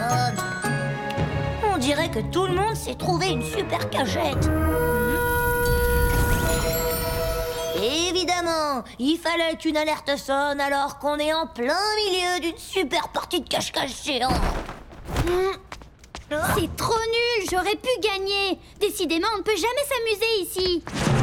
personne. On dirait que tout le monde s'est trouvé une super cachette. Évidemment, il fallait qu'une alerte sonne alors qu'on est en plein milieu d'une super partie de cache-cache géant. C'est trop nul, j'aurais pu gagner. Décidément, on ne peut jamais s'amuser ici.